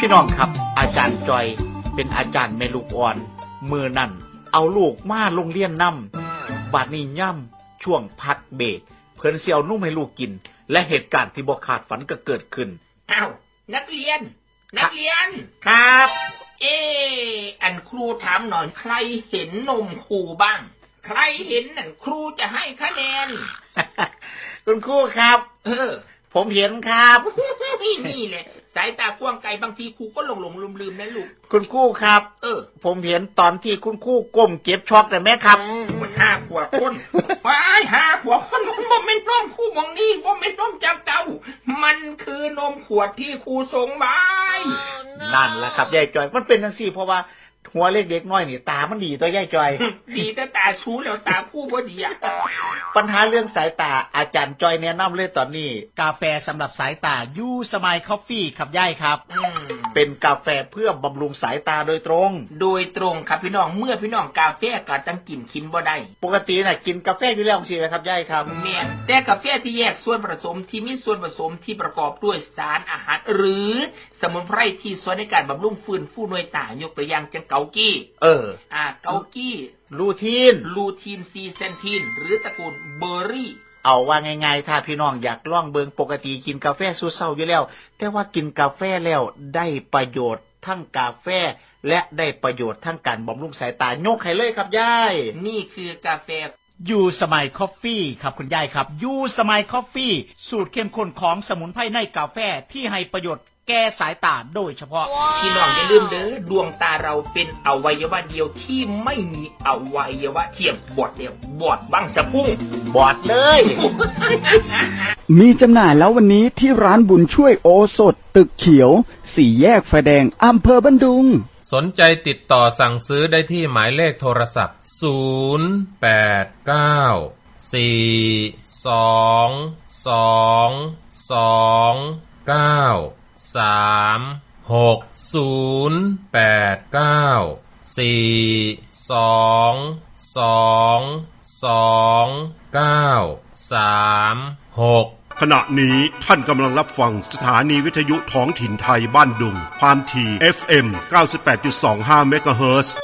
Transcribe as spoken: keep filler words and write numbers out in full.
พี่น้องครับอาจารย์จอยเป็นอาจารย์แม่ลูกอ่อนมือนั่นเอาลูกมาโรงเรียนนำบาดนี้ย่ำช่วงพักเบรกเพิ่นสิเอานุ่มให้ลูกกินและเหตุการณ์ที่บ่คาดฝันก็เกิดขึ้นอ้าวนักเรียนนักเรียนครับเอออันครูถามหน่อยใครเห็นนมครูบ้างใครเห็นนั่นครูจะให้คะแนนคุณครูครับเออผมเห็นครับนี่แหละสายตากว้างไกลบางทีครูก็หลงหลงลืมลืมนะลูกคุณครูครับเออผมเห็นตอนที่คุณครูก้มเก็บช็อกแต่แม่ครับมันห้าขวบคนว้ายห้าขวบคนมันบ่แม่นนมครูมองนี่บ่แม่นนมจากเก่ามันคือนมขวดที่ครูส่งมานั่นแหละครับยายจอยมันเป็นจังซี่เพราะว่าหัวเล็กเด็กน้อยนี่ตามันดีตัวยายจอยดีแต่ตาชูแล้วตาผู้บ่ดีอ่ะปัญหาเรื่องสายตาอาจารย์จอยแนะนำเลยตอนนี้กาแฟสำหรับสายตายูสมายคอฟฟี่ครับยายครับเป็นกาแฟเพื่อบำรุงสายตาโดยตรงโดยตรงครับพี่น้องเมื่อพี่น้องกาแฟก็จังกินกินบ่ได้ปกติน่ะกินกาแฟอยู่แล้วสิครับยายครับแม่นแต่กาแฟที่แยกส่วนผสมที่มีส่วนผสมที่ประกอบด้วยสารอาหารหรือสมุนไพรที่ช่วยในการบำรุงฟื้นฟูหน่วยตายกตัวอย่างเช่นเกากี้เอออ่าเกากี้ลูทีนลูทีนซีเซนทีนหรือตระกูลเบอร์รี่เอาว่าง่ายๆถ้าพี่น้องอยากลองเบิ่งปกติกินกาแฟสุดเศร้าอยู่แล้วแต่ว่ากินกาแฟแล้วได้ประโยชน์ทั้งกาแฟและได้ประโยชน์ทั้งการบำรุงสายตายกให้เลยครับยายนี่คือกาแฟยูสมายคอฟฟี่ครับคุณยายครับยูสมายคอฟฟี่สูตรเข้มข้นของสมุนไพรในกาแฟที่ให้ประโยชน์แก้สายตาโดยเฉพาะ wow. พี่น้องอย่าลืมเด้อดวงตาเราเป็นอวัยวะเดียวที่ไม่มีอวัยวะเทียมบอดเดียวบอดบังสะพุ่งบอดเลยมีจำหน่ายแล้ววันนี้ที่ร้านบุญช่วยโอสถตึกเขียวสี่แยกไฟแดงอำเภอบันดุงสนใจติดต่อสั่งซื้อได้ที่หมายเลขโทรศัพท์ศูนย์ แปด เก้า สี่ สอง สอง สอง เก้า สาม หก ศูนย์ แปด เก้า สี่ สอง สอง สอง เก้า สาม หกขณะนี้ท่านกำลังรับฟังสถานีวิทยุท้องถิ่นไทยบ้านดุงความถี่ เอฟ เอ็ม เก้าสิบแปดจุดสองห้า เมกะเฮิรตซ์